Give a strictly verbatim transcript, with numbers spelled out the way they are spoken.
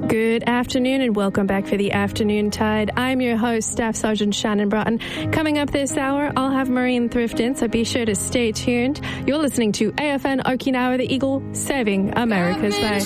Good afternoon and welcome back for the Afternoon Tide. I'm your host, Staff Sergeant Shannon Broughton. Coming up this hour, I'll have Marine Thrift in, so be sure to stay tuned. You're listening to A F N Okinawa, the Eagle, serving America's Bay.